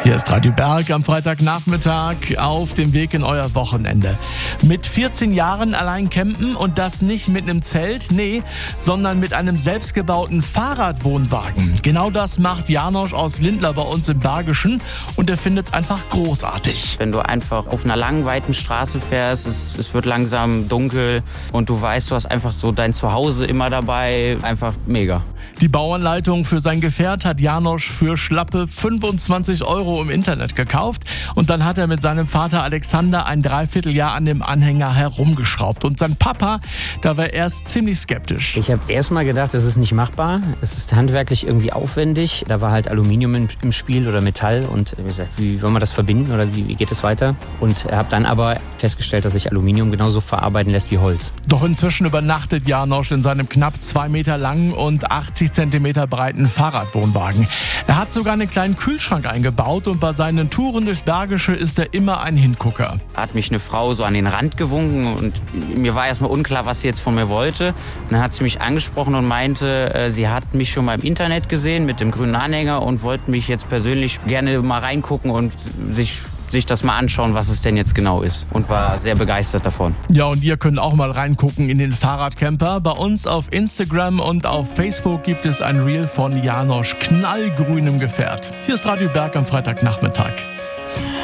Hier ist Radio Berg am Freitagnachmittag auf dem Weg in euer Wochenende. Mit 14 Jahren allein campen und das nicht mit einem Zelt, nee, sondern mit einem selbstgebauten Fahrradwohnwagen. Genau das macht Janosch aus Lindlar bei uns im Bergischen und er findet es einfach großartig. Wenn du einfach auf einer langen, weiten Straße fährst, es wird langsam dunkel und du weißt, du hast einfach so dein Zuhause immer dabei, einfach mega. Die Bauanleitung für sein Gefährt hat Janosch für schlappe 25 € im Internet gekauft und dann hat er mit seinem Vater Alexander ein Dreivierteljahr an dem Anhänger herumgeschraubt. Und sein Papa, da war erst ziemlich skeptisch. Ich habe erst mal gedacht, das ist nicht machbar, es ist handwerklich irgendwie aufwendig. Da war halt Aluminium im Spiel oder Metall und ich habe gesagt, wie wollen wir das verbinden oder wie geht es weiter? Und habe dann aber festgestellt, dass sich Aluminium genauso verarbeiten lässt wie Holz. Doch inzwischen übernachtet Janosch in seinem knapp 2 Meter langen und 80 Zentimeter breiten Fahrradwohnwagen. Er hat sogar einen kleinen Kühlschrank eingebaut und bei seinen Touren durchs Bergische ist er immer ein Hingucker. Da hat mich eine Frau so an den Rand gewunken und mir war erstmal unklar, was sie jetzt von mir wollte. Und dann hat sie mich angesprochen und meinte, sie hat mich schon mal im Internet gesehen mit dem grünen Anhänger und wollte mich jetzt persönlich gerne mal reingucken und sich das mal anschauen, was es denn jetzt genau ist und war sehr begeistert davon. Ja, und ihr könnt auch mal reingucken in den Fahrradcamper. Bei uns auf Instagram und auf Facebook gibt es ein Reel von Janosch knallgrünem Gefährt. Hier ist Radio Berg am Freitagnachmittag.